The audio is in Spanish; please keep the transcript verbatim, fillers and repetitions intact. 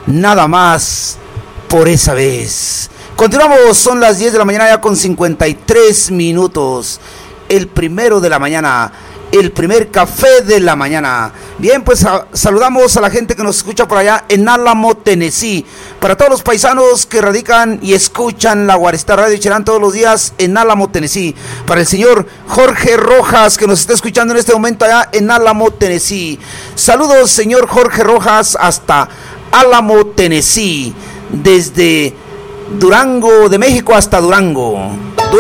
nada más por esa vez. Continuamos, son las diez de la mañana ya con cincuenta y tres minutos. El primero de la mañana, el primer café de la mañana. Bien, pues a, saludamos a la gente que nos escucha por allá en Álamo, Tennessee. Para todos los paisanos que radican y escuchan la Guarista Radio Cherán todos los días en Álamo, Tennessee. Para el señor Jorge Rojas, que nos está escuchando en este momento allá en Álamo, Tennessee. Saludos, señor Jorge Rojas, hasta Álamo, Tennessee. Desde Durango, de México hasta Durango.